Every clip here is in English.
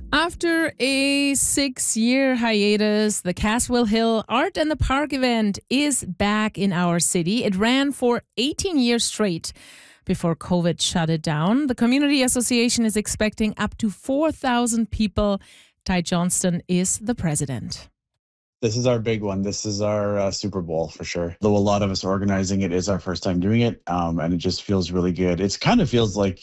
After a 6-year hiatus, the Caswell Hill Art in the Park event is back in our city. It ran for 18 years straight before COVID shut it down. The Community Association is expecting up to 4,000 people. Ty Johnston is the president. This is our big one. This is our Super Bowl for sure. Though a lot of us organizing it is our first time doing it, and it just feels really good. It kind of feels like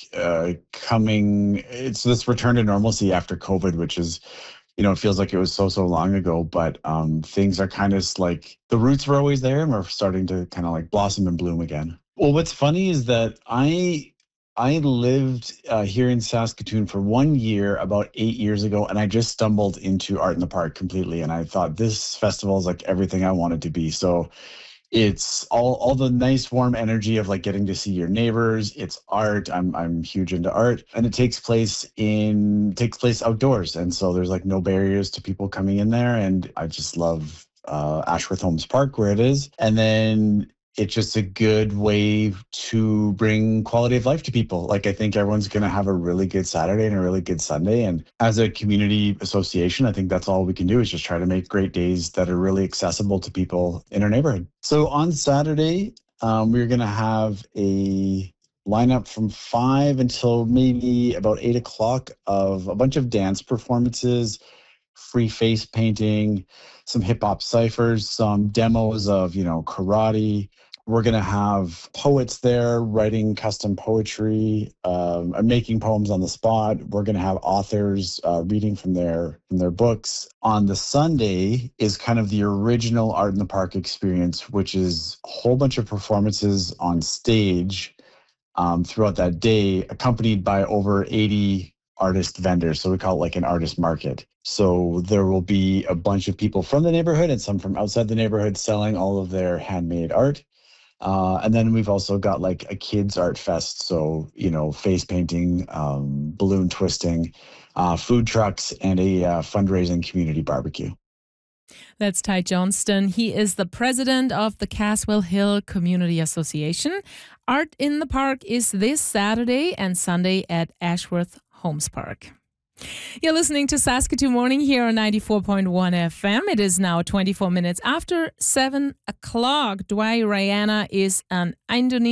it's this return to normalcy after COVID, which is, it feels like it was so long ago, but things are kind of like the roots were always there and we're starting to kind of like blossom and bloom again. Well, what's funny is that I lived here in Saskatoon for 1 year about 8 years ago, and I just stumbled into Art in the Park completely. And I thought this festival is like everything I wanted to be. So it's all the nice warm energy of like getting to see your neighbors. It's art. I'm huge into art, and it takes place outdoors. And so there's like no barriers to people coming in there. And I just love Ashworth Homes Park where it is. And then it's just a good way to bring quality of life to people. Like, I think everyone's going to have a really good Saturday and a really good Sunday. And as a community association, I think that's all we can do is just try to make great days that are really accessible to people in our neighborhood. So on Saturday, we're going to have a lineup from 5 until maybe about 8 o'clock of a bunch of dance performances, free face painting, some hip hop ciphers, some demos of, karate. We're going to have poets there writing custom poetry, making poems on the spot. We're going to have authors reading from their books. On the Sunday is kind of the original Art in the Park experience, which is a whole bunch of performances on stage throughout that day, accompanied by over 80 artist vendors. So we call it like an artist market. So there will be a bunch of people from the neighborhood and some from outside the neighborhood selling all of their handmade art. And then we've also got like a kids art fest. So, face painting, balloon twisting, food trucks, and a fundraising community barbecue. That's Ty Johnston. He is the president of the Caswell Hill Community Association. Art in the Park is this Saturday and Sunday at Ashworth Homes Park. You're listening to Saskatoon Morning here on 94.1 FM. It is now 24 minutes after 7 o'clock. Dwai Rayana is an Indonesian